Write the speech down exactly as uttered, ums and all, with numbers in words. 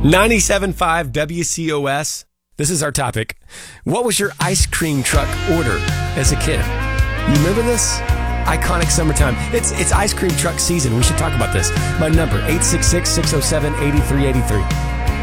ninety-seven point five W C O S. This is our topic. What was your ice cream truck order as a kid? You remember this? Iconic summertime. It's it's ice cream truck season. We should talk about this. My number, eight six six, six oh seven, eight three eight three.